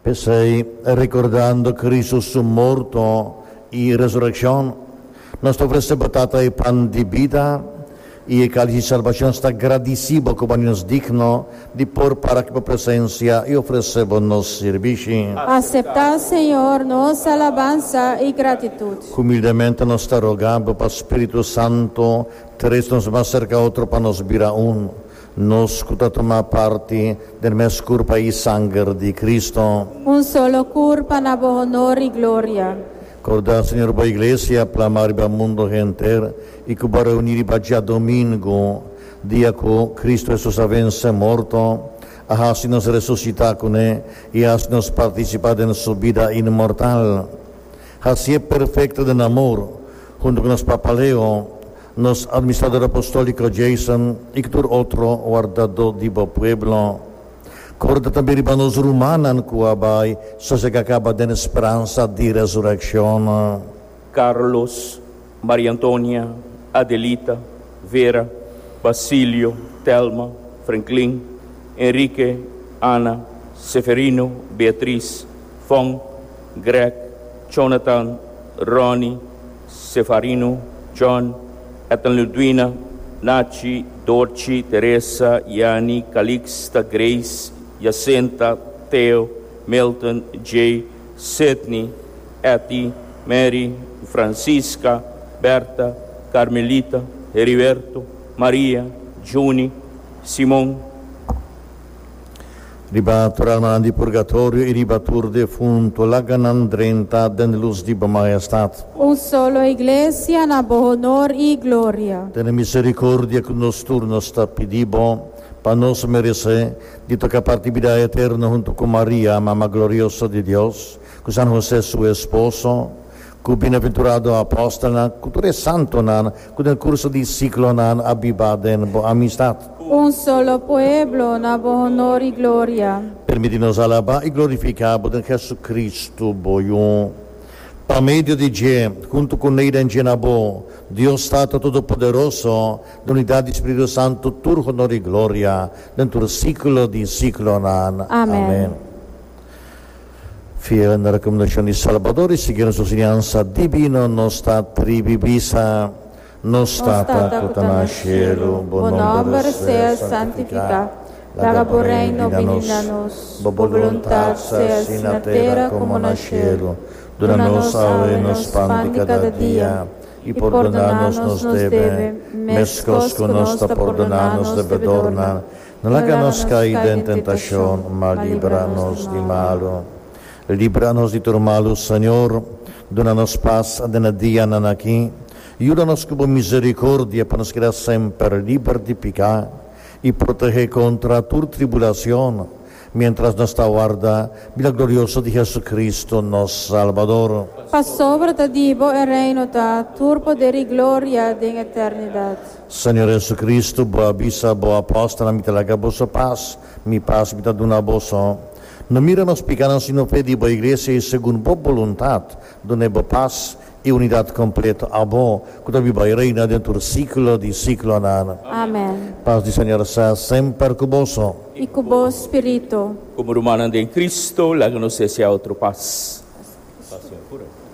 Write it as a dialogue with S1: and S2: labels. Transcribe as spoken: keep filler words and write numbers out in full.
S1: Pensei, recordando Cristo su muerto y resurrección, nos ofrece batata y pan de vida y el cáliz de salvación está agradecido como nos digno de por para que por presencia y ofrecemos nos servici.
S2: Acepta, Señor, nos alabanza y gratitud.
S1: Humildemente nos está rogando para Espíritu Santo, tres nos más cerca otro para nos vira un, nos cuta tomar parte del mes curpa y sangre de Cristo.
S2: Un solo curpa na honor y gloria.
S1: Corda, Señor, para a igreja, para o mundo entero, e que para unir para domingo, dia que Cristo Jesus vence morto, a assim nos ressuscitar com Ele, e assim nos participar da sua vida imortal. Assim é perfeito de amor, junto com nos Papa Leo, nos administrador apostólico Jason, e que todo outro guardador do pueblo. Corda também para nos rumanan kuabay, sa se acaba de esperança de resurrección.
S3: Carlos, Maria Antônia, Adelita, Vera, Basilio, Telma, Franklin, Enrique, Ana, Seferino, Beatriz, Fong, Greg, Jonathan, Ronnie, Sefarino, John, Ethan Ludwina, Nachi, Dorchi, Teresa, Yani, Calixta, Grace, Jacinta, Theo, Milton, Jay, Sidney, Etty, Mary, Francisca, Berta, Carmelita, Heriberto, Maria, Juni, Simon.
S1: Ribatur alma di purgatorio e ribatur defunto, la ganandrenta den luz di majestat.
S2: Un solo iglesia na honor y gloria.
S1: Ten misericordia con nos turno sta pidibo, para nos merece de tocar parte vida eterna junto con María, mamá gloriosa de Dios, con San José su esposo, con bienaventurado apóstolo, con todo santo nan, con el curso di ciclo nan abibada en amistad.
S2: Un solo pueblo na honor y gloria.
S1: Permitinos alabar e glorificar por Jesucristo boion. Por medio de Dieu, junto com Ele em Genabo, Deus Stato Todo-Poderoso, da unidade do Espírito Santo, tur honor e glória, dentro do ciclo de ciclo nan.
S2: Amém.
S1: Amém. Fiel na recomendação de Salvador e seguindo sua ensinança divina, nos está tribibisa, nos está que na cielo,
S2: bom nome seja santificado, daga por reino venida nos, boa vontade seja na terra como na cielo.
S1: Dona-nos hoje nos pão de cada dia, e perdonar-nos nos deve, mescos conosco perdonar-nos devedorna, não laga-nos cair em tentação, mas livra-nos de malo. Livra-nos de todo malo, Senhor, dona-nos paz neste dia aqui, e ajuda-nos com misericórdia para nos quedar sempre livres de pecar e proteger contra toda tribulação, mientras nos aguarda vida gloriosa de Jesucristo, nosso Salvador.
S2: Pas sobre te divo e reino ta, tur poder e gloria de eternidade.
S1: Senhor Jesucristo, boa bisa, boa apóstola, mi te laga vossa paz, mi paz mi te dona vossa. Não mira nos pecados, sino fé de boa igreja e segundo boa vontade, dona boa paz e unidade completa a bom, que viva e reina dentro do ciclo de ciclo nana.
S2: Amém.
S1: Paz do Senhor seja sempre convosco.
S2: E com o Espírito.
S3: Como rumanan de Cristo, laga-nos esse outro paz. Paz, Senhor, cura.